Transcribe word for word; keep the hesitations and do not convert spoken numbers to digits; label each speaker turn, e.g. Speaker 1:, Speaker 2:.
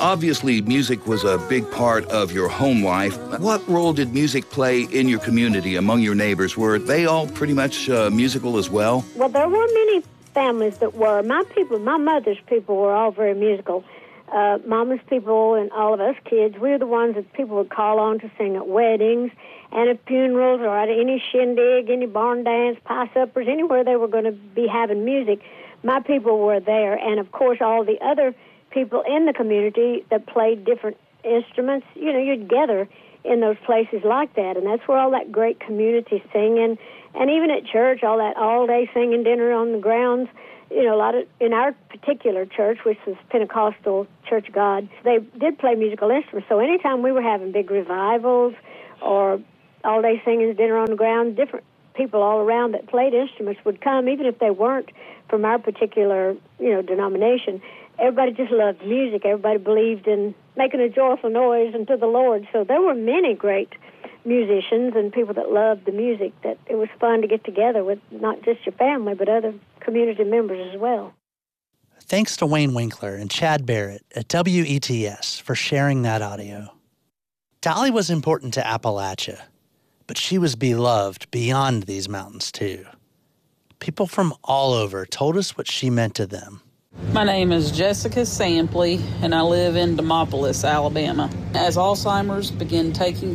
Speaker 1: Obviously, music was a big part of your home life. What role did music play in your community, among your neighbors? Were they all pretty much uh, musical as well?
Speaker 2: Well, there were many families that were. My people, my mother's people were all very musical. Uh, Mama's people and all of us kids, we were the ones that people would call on to sing at weddings and at funerals or at any shindig, any barn dance, pie suppers, anywhere they were going to be having music. My people were there, and of course all the other people in the community that played different instruments. You know, you'd gather in those places like that, and that's where all that great community singing, and even at church, all that all-day singing, dinner on the grounds. You know, a lot of, in our particular church, which was Pentecostal Church of God, they did play musical instruments. So anytime we were having big revivals or all-day singing, dinner on the ground, different people all around that played instruments would come, even if they weren't from our particular, you know, denomination. Everybody just loved music. Everybody believed in making a joyful noise unto the Lord. So there were many great musicians and people that loved the music, that it was fun to get together with not just your family, but other community members as well.
Speaker 3: Thanks to Wayne Winkler and Chad Barrett at W E T S for sharing that audio. Dolly was important to Appalachia, but she was beloved beyond these mountains too. People from all over told us what she meant to them.
Speaker 4: My name is Jessica Sampley, and I live in Demopolis, Alabama. As Alzheimer's began taking